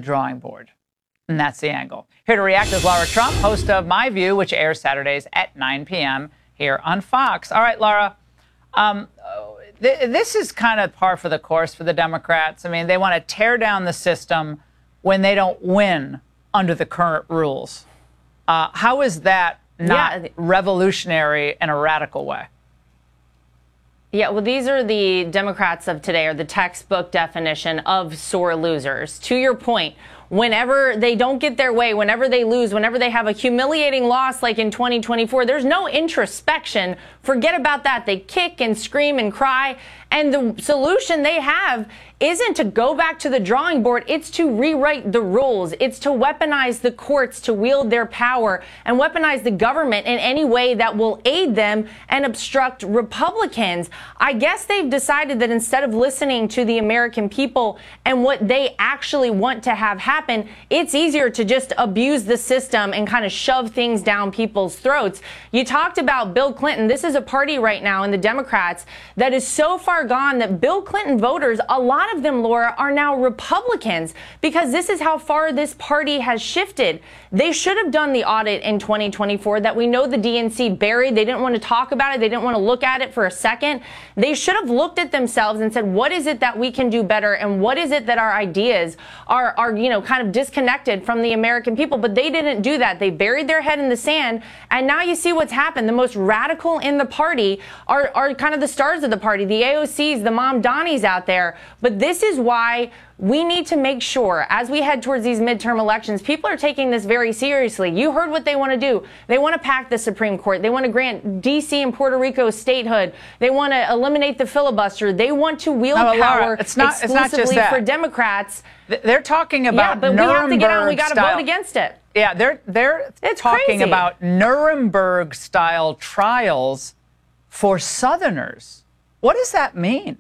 drawing board. And that's the angle. Here to react is Lara Trump, host of My View, which airs Saturdays at 9 p.m. here on Fox. All right, Lara, this is kind of par for the course for the Democrats. I mean, they want to tear down the system when they don't win under the current rules. How is that not revolutionary in a radical way? Yeah, well, these are the Democrats of today, or the textbook definition of sore losers. To your point, whenever they don't get their way, whenever they lose, whenever they have a humiliating loss like in 2024, there's no introspection. Forget about that. They kick and scream and cry. And the solution they have isn't to go back to the drawing board. It's to rewrite the rules. It's to weaponize the courts to wield their power and weaponize the government in any way that will aid them and obstruct Republicans. I guess they've decided that instead of listening to the American people and what they actually want to have happen, it's easier to just abuse the system and kind of shove things down people's throats. You talked about Bill Clinton. This is a party right now in the Democrats that is so far gone that Bill Clinton voters, a lot of them, Laura, are now Republicans because this is how far this party has shifted. They should have done the audit in 2024 that we know the DNC buried. They didn't want to talk about it. They didn't want to look at it for a second. They should have looked at themselves and said, what is it that we can do better? And what is it that our ideas are kind of disconnected from the American people? But they didn't do that. They buried their head in the sand. And now you see what's happened. The most radical in the party are kind of the stars of the party, the AOCs, the Mom Donnies out there. But this is why we need to make sure, as we head towards these midterm elections, people are taking this very seriously. You heard what they want to do. They want to pack the Supreme Court. They want to grant D.C. and Puerto Rico statehood. They want to eliminate the filibuster. They want to wield power exclusively for Democrats. They're talking about but we have to get out and we got to vote against it. Yeah, they're talking about Nuremberg-style trials for Southerners. What does that mean?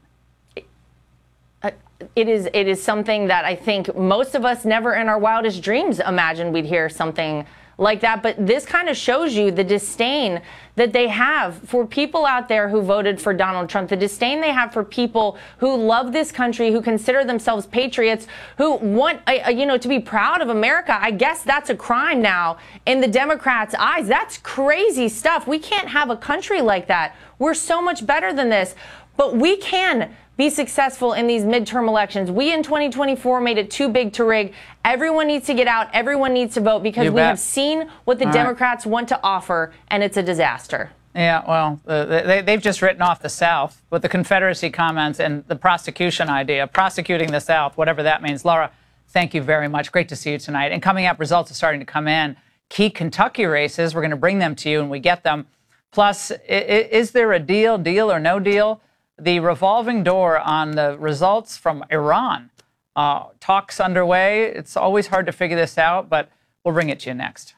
It is something that I think most of us never in our wildest dreams imagined we'd hear something like that. But this kind of shows you the disdain that they have for people out there who voted for Donald Trump, the disdain they have for people who love this country, who consider themselves patriots, who want, to be proud of America. I guess that's a crime now in the Democrats' eyes. That's crazy stuff. We can't have a country like that. We're so much better than this. But we can be successful in these midterm elections. We in 2024 made it too big to rig. Everyone needs to get out. Everyone needs to vote because we have seen what the Democrats want to offer, and it's a disaster. Yeah, well, they've just written off the South with the Confederacy comments and the prosecution idea, prosecuting the South, whatever that means. Laura, thank you very much. Great to see you tonight. And coming up, results are starting to come in. Key Kentucky races, we're going to bring them to you when we get them. Plus, is there a deal or no deal? The revolving door on the results from Iran. Talks underway. It's always hard to figure this out, but we'll bring it to you next.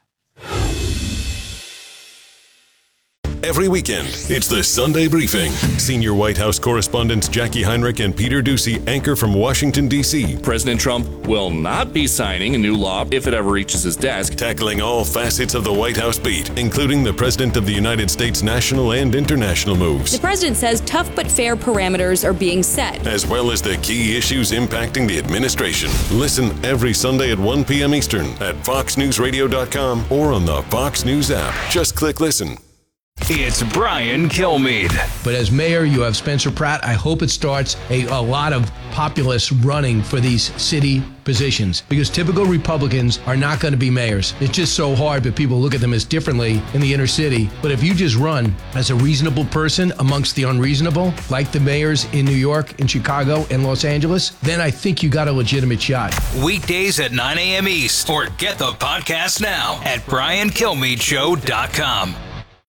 Every weekend, it's the Sunday Briefing. Senior White House correspondents Jackie Heinrich and Peter Doocy anchor from Washington, D.C. President Trump will not be signing a new law if it ever reaches his desk. Tackling all facets of the White House beat, including the President of the United States' national and international moves. The president says tough but fair parameters are being set, as well as the key issues impacting the administration. Listen every Sunday at 1 p.m. Eastern at foxnewsradio.com or on the Fox News app. Just click listen. It's Brian Kilmeade. But as mayor, you have Spencer Pratt. I hope it starts a lot of populists running for these city positions because typical Republicans are not going to be mayors. It's just so hard, but people look at them as differently in the inner city. But if you just run as a reasonable person amongst the unreasonable, like the mayors in New York and Chicago and Los Angeles, then I think you got a legitimate shot. Weekdays at 9 a.m. East, or get the podcast now at BrianKilmeadeShow.com.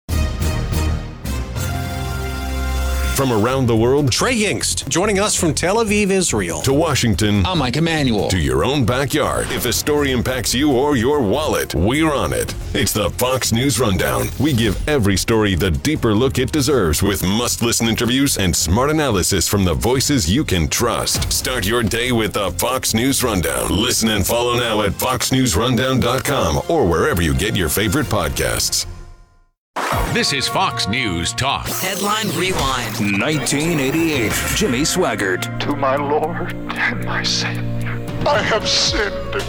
From around the world, Trey Yingst, joining us from Tel Aviv, Israel. To Washington. I'm Mike Emanuel. To your own backyard. If a story impacts you or your wallet, we're on it. It's the Fox News Rundown. We give every story the deeper look it deserves with must-listen interviews and smart analysis from the voices you can trust. Start your day with the Fox News Rundown. Listen and follow now at foxnewsrundown.com or wherever you get your favorite podcasts. This is Fox News Talk. Headline Rewind. 1988. Jimmy Swaggart. To my Lord and my Savior, I have sinned